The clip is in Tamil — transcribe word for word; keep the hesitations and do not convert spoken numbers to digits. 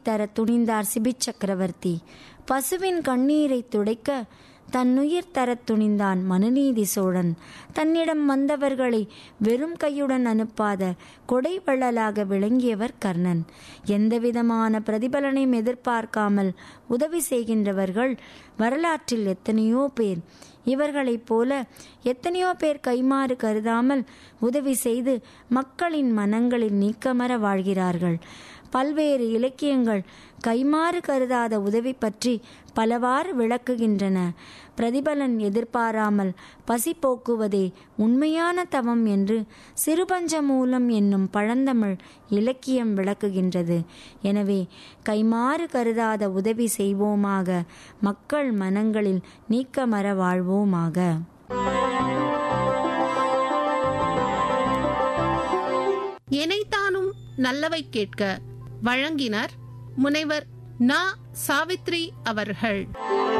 தர துணிந்தார் சிபிச் சக்கரவர்த்தி. பசுவின் கண்ணீரை துடைக்க தன்னுயிர் தரத் துணிந்தான் மனுநீதி சோழன். தன்னிடம் வந்தவர்களை வெறும் கையுடன் அனுப்பாத கொடை வள்ளலாக விளங்கியவர் கர்ணன். எந்தவிதமான பிரதிபலனையும் எதிர்பார்க்காமல் உதவி செய்கின்றவர்கள் வரலாற்றில் எத்தனையோ பேர். இவர்களைப் போல எத்தனையோ பேர் கைமாறு கருதாமல் உதவி செய்து மக்களின் மனங்களில் நீக்கமற வாழ்கிறார்கள். பல்வேறு இலக்கியங்கள் கைமாறு கருதாத உதவி பற்றி பலவாறு விளக்குகின்றன. பிரதிபலன் எதிர்பாராமல் பசி போக்குவதே உண்மையான தவம் என்று சிறுபஞ்ச மூலம் என்னும் பழந்தமிழ் இலக்கியம் விளக்குகின்றது. எனவே கைமாறு கருதாத உதவி செய்வோமாக, மக்கள் மனங்களில் நீக்கமற வாழ்வோமாக. எனைத்தானும் நல்லவை கேட்க வழங்கினர் முனைவர் நா. சாவித்ரி அவர்கள்.